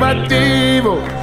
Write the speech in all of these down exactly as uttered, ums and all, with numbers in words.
cattivo.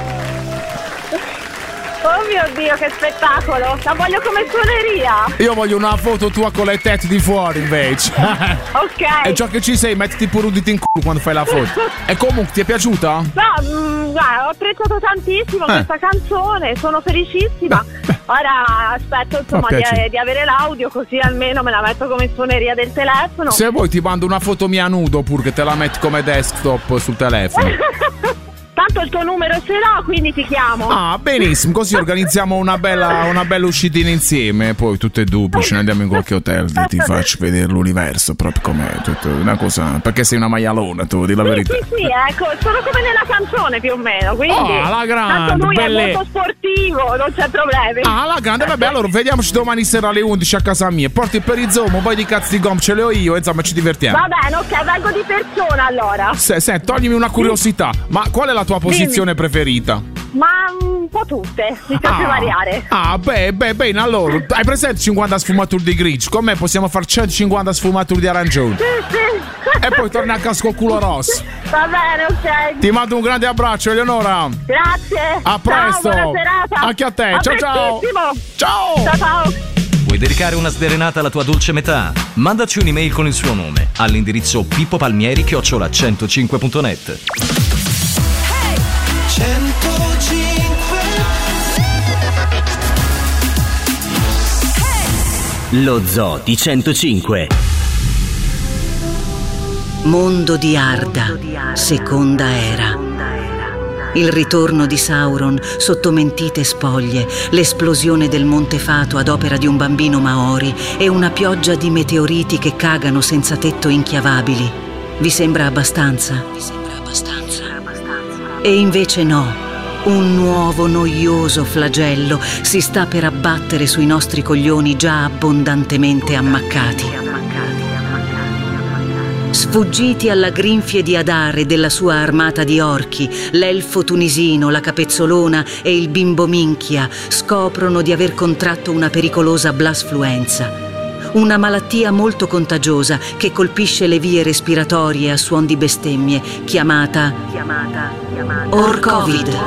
Oh mio Dio, che spettacolo! La voglio come suoneria! Io voglio una foto tua con le tette di fuori invece. Ok. E già che ci sei, mettiti pure un dito in culo quando fai la foto. E comunque, ti è piaciuta? No, mh, guarda, ho apprezzato tantissimo Eh. questa canzone, sono felicissima. Ora aspetto insomma Fa di, piacere. di avere l'audio, così almeno me la metto come suoneria del telefono. Se vuoi ti mando una foto mia nudo pure che te la metti come desktop sul telefono. Tanto il tuo numero ce l'ho, quindi ti chiamo. Ah, benissimo, così organizziamo una bella, una bella uscitina insieme. Poi tutte e due, poi ce ne andiamo in qualche hotel e ti faccio vedere l'universo proprio com'è. Tutto una cosa. Perché sei una maialona, tu, di la Sì, verità. sì, sì, ecco, sono come nella canzone più o meno, quindi Ah, la grande, tanto lui belle- è molto sportivo, non c'è problemi. Ah, la grande, vabbè, allora vediamoci domani sera alle undici a casa mia. Porti per il zoom, un po' di cazzi di gom ce le ho io, insomma ci divertiamo. Va bene, ok, vengo di persona allora. Se, se, toglimi una curiosità, ma qual è la tua posizione preferita? Ma un po' tutte, mi piace Ah. variare. Ah, beh, beh, bene, allora, hai presente cinquanta sfumature di grigio? Con me possiamo fare centocinquanta sfumature di arancione. Sì, sì. E poi torni a casa col culo rosso. Va bene, ok. Ti mando un grande abbraccio, Eleonora. Grazie. A presto. Ciao, buona serata. Anche a te. A Ciao, ciao. prestissimo. Ciao. Ciao, ciao. Vuoi dedicare una sderenata alla tua dolce metà? Mandaci un'email con il suo nome all'indirizzo pippopalmieri chiocciola centocinque punto net. centocinque Lo Zoo di centocinque. Mondo di Arda, seconda era. Il ritorno di Sauron sotto mentite spoglie, l'esplosione del Monte Fato ad opera di un bambino Maori e una pioggia di meteoriti che cagano senza tetto inchiavabili. Vi sembra abbastanza? Vi sembra abbastanza? E invece no. Un nuovo noioso flagello si sta per abbattere sui nostri coglioni già abbondantemente ammaccati. Sfuggiti alla grinfie di Adar e della sua armata di orchi, l'elfo tunisino, la capezzolona e il bimbo minchia scoprono di aver contratto una pericolosa blasfluenza. Una malattia molto contagiosa che colpisce le vie respiratorie a suon di bestemmie, chiamata, chiamata, chiamata Or-Covid.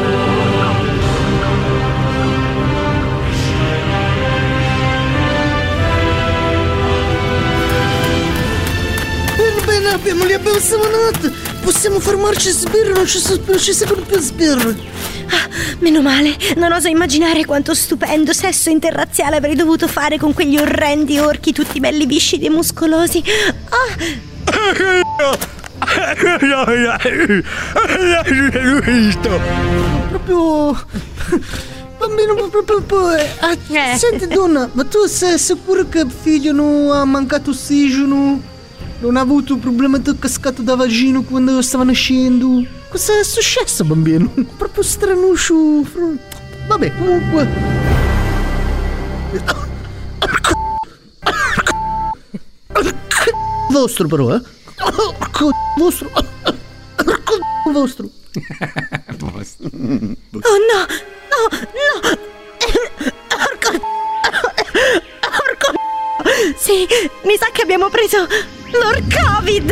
Bene, bene, abbiamo, li abbiamo stamanati. Possiamo fermarci a sbirro, non ci, non ci servono più sbirro. Ah, meno male, non oso immaginare quanto stupendo sesso interrazziale avrei dovuto fare con quegli orrendi orchi tutti belli viscidi e muscolosi. Proprio... Bambino, proprio... proprio eh. Ah, Eh. Senti, donna, ma tu sei sicuro che il figlio non ha mancato ossigeno? Non ha avuto problema di cascato da vagino quando stava nascendo? Cosa è successo, bambino? Proprio stranuscio. Vabbè, comunque... Vostro però, eh? Vostro... Vostro... Oh no, no, no! Orco... Orco... Sì, mi sa che abbiamo preso l'Or-Covid!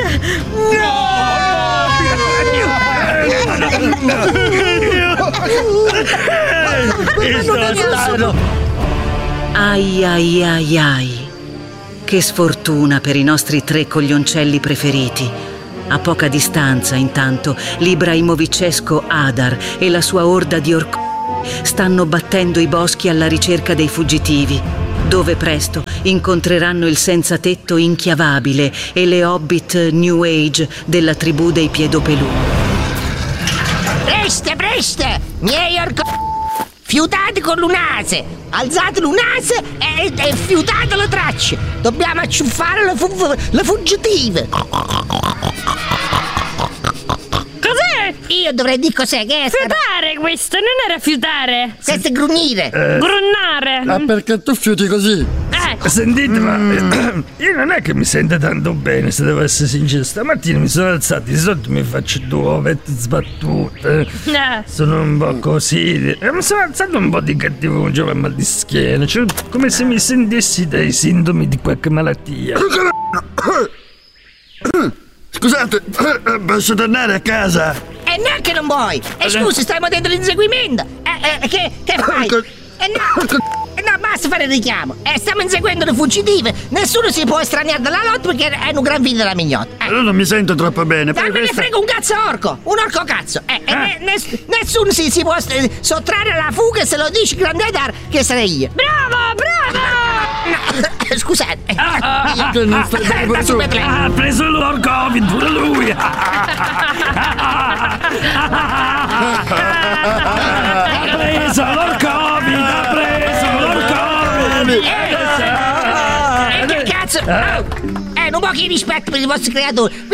Ai ai ai ai. Che sfortuna per i nostri tre coglioncelli preferiti. A poca distanza, intanto, l'ibrahimovicesco Adar e la sua orda di orco stanno battendo i boschi alla ricerca dei fuggitivi, dove presto incontreranno il senza tetto inchiavabile e le hobbit New Age della tribù dei Piedopelù. Preste, preste! Miei orco... Fiutate con l'unase! Alzate l'unase e, e fiutate le tracce! Dobbiamo acciuffare le, fu- le fuggitive! Cos'è? Io dovrei dire cos'è che è sta- Fiutare questo, non era fiutare. Questo è grugnire! Eh. Grunnare. Ah, perché tu fiuti così? Eh. Sentite, ma io non è che mi sento tanto bene, se devo essere sincero. Stamattina mi sono alzato, di solito mi faccio due ovette sbattute. Eh. Sono un po' così. E mi sono alzato un po' di cattivo con giovane mal di schiena. Cioè, come se mi sentissi dei sintomi di qualche malattia. Scusate, posso tornare a casa? E neanche non vuoi! E scusi, stiamo dentro l'inseguimento! E eh, che, che fai? E no! No, basta fare il richiamo. Eh, stiamo inseguendo le fuggitive. Nessuno si può estraniare dalla lotta perché è un gran figlio della mignotta. Eh. Allora non mi sento troppo bene. Ma me ne questa... frega un cazzo orco. Un orco cazzo. Eh, eh. Ne, ness, nessuno si, si può eh, sottrarre alla fuga e se lo dici Grandedar che sarei io. Bravo, bravo! No, scusate. Ah, ah, ah, non stai bene pure tu. Ah, ha preso l'orcovid pure lui. Ha preso l'orcovid, ha preso l'orcovid. Eh, eh, che cazzo? Eh, un po' di rispetto per i vostri creatori.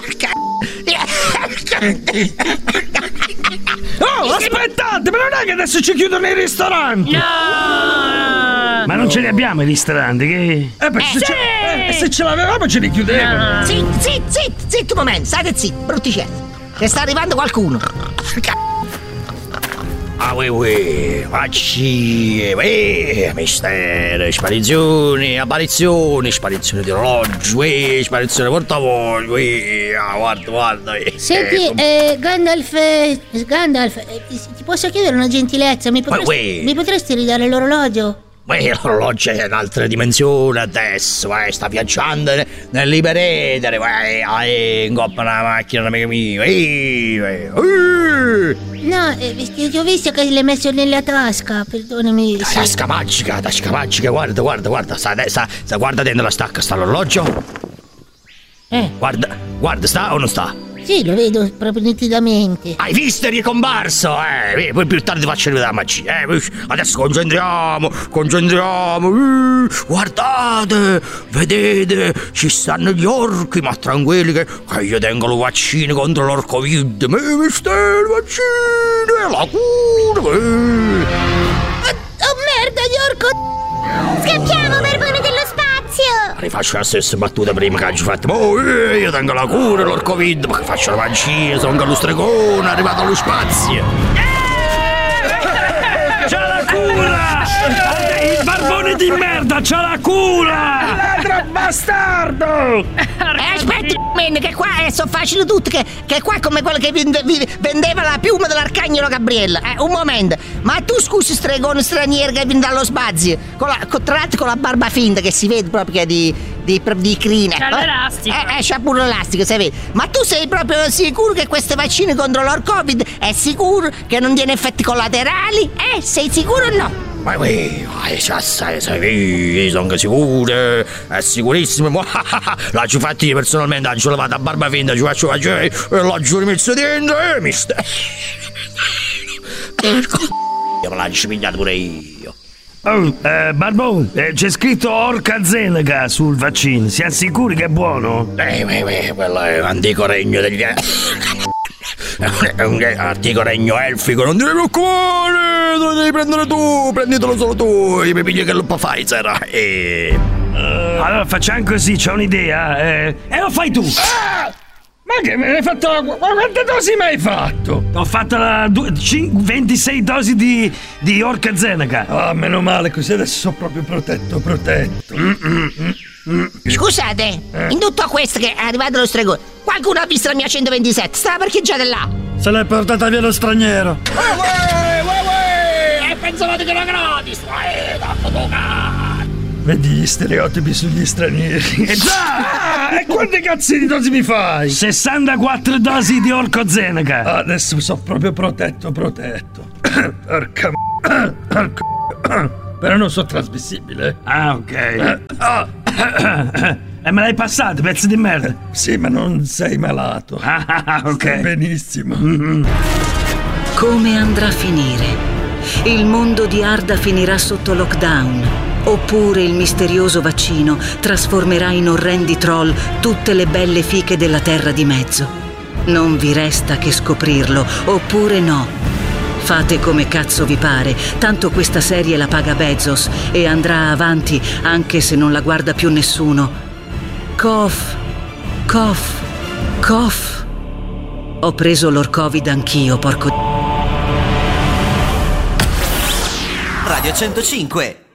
Oh, aspettate, ma non è che adesso ci chiudono i ristoranti? No! Ma non ce li abbiamo i ristoranti, che? Eh, beh, Eh, se, sì! ce... eh, se ce l'avevamo ce li chiudevano. Zitto, zitto, zitto, zitto un momento, state zitti, brutticelli. Che sta arrivando qualcuno. Ah, oui, oui, facci, oui, misteri, sparizioni, apparizioni, sparizioni di orologi, oui, sparizioni di portavoglio, oui, ah, guarda, guarda. Eh, Senti, eh, Gandalf, eh, Gandalf, eh, ti posso chiedere una gentilezza? Mi potresti, oui. mi potresti ridare l'orologio? Beh, l'orologio è in altre dimensioni adesso, eh, sta viaggiando nell'iperedere, eh, ingoppa una macchina, amica mia, eh, eh, eh. No, eh, ti ho visto che l'hai messo nella tasca, perdonami. Sì. Tasca magica, tasca magica, guarda, guarda, guarda, sta, sta, sta, guarda dentro la stacca, sta l'orologio. Eh. Guarda, guarda, sta o non sta? Sì, lo vedo proprio nitidamente. Hai visto, è ricomparso, eh, poi più tardi faccio vedere la magia, eh, adesso concentriamo, concentriamo, eh, guardate, vedete, ci stanno gli orchi, ma tranquilli che, che io tengo le vaccine contro l'orcovid, ma mi stanno le vaccine, la cura, eh. Oh merda, gli orco! Scappiamo, barbone dello spazio! Rifaccio la stessa battuta prima che ci fatto. Oh, eh, io tengo la cura, l'orcovid, ma che faccio la vaccina, sono lo stregone, arrivato allo spazio. C'ha la cura! Il barbone di merda c'ha la cura! Ladro bastardo! Eh, aspetti un momento, che qua eh, sono facili tutti, che, che qua è come quello che vi, vi vendeva la piuma dell'arcangelo Gabriele. Eh, un momento, ma tu scusi stregone straniero che viene dallo spazio, con la, con, tra l'altro con la barba finta che si vede proprio che è di, di, di crine. C'ha l'elastico. Eh, eh, c'ha pure l'elastico, si vede. Ma tu sei proprio sicuro che queste vaccine contro l'orcovid è sicuro che non tiene effetti collaterali? Eh, sei sicuro o no? Ma oui, sai, sai, sono sicuro, è sicurissimo. L'ho fatto io personalmente, l'ho lavato a barba finta, ci faccio faccio, e l'ho rimesso dentro, e mi sta... Io me l'ho pigliato pure io. Oh, eh, Barbone, eh, c'è scritto Orca Zeneca sul vaccino, siamo sicuri che è buono? Eh, eh, eh, quello è l'antico regno degli... È un antico regno elfico, non ti devi preoccupare, lo devi prendere tu, prenditelo solo tu, io mi piglio che lo fa Pfizer. E... Uh, allora facciamo così, c'ho un'idea, eh, e lo fai tu. Ah! Ma che me ne hai fatto? Ma quante dosi mi hai fatto? Ho fatto la du- cin- ventisei dosi di, di Orca Zeneca. Ah, meno male, così adesso sono proprio protetto, protetto. Mm, mm, mm, mm. Scusate, eh. in tutto questo che è arrivato lo stregone, qualcuno ha visto la mia centoventisette? Stava parcheggiata là. Se l'hai portata via lo straniero. Uè, uè, uè, uè! E pensavate che era gratis? Eh, tanto tocca! Vedi gli stereotipi sugli stranieri. E già! E quante cazzo di dosi mi fai? sessantaquattro dosi di Orco Zeneca. Ah, adesso sono proprio protetto, protetto. Porca m***a. Però non sono trasmissibile. Ah, ok. Eh, ah. E me l'hai passato, pezzo di merda. Sì, ma non sei malato. Ah, ok. Stai benissimo. Mm-hmm. Come andrà a finire? Il mondo di Arda finirà sotto lockdown? Oppure il misterioso vaccino trasformerà in orrendi troll tutte le belle fiche della terra di mezzo? Non vi resta che scoprirlo, oppure no. Fate come cazzo vi pare, tanto questa serie la paga Bezos e andrà avanti anche se non la guarda più nessuno. Cough, cough, cough. Ho preso l'orcovid anch'io, porco... Radio centocinque